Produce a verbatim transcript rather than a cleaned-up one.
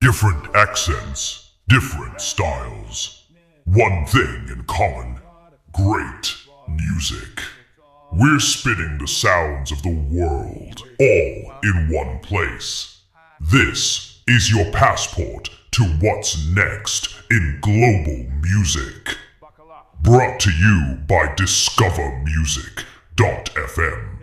Different accents, different styles. One thing in common, great music. We're spinning the sounds of the world, all in one place. This is your passport to what's next in global music. Brought to you by discover music dot f m.